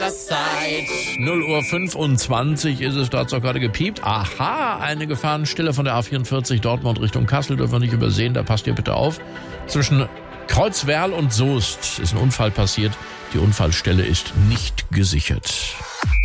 das seid. 0:25 ist es, da hat's doch gerade gepiept. Aha, eine Gefahrenstelle von der A44 Dortmund Richtung Kassel dürfen wir nicht übersehen, da passt ihr bitte auf. Zwischen Kreuzwerl und Soest ist ein Unfall passiert. Die Unfallstelle ist nicht gesichert.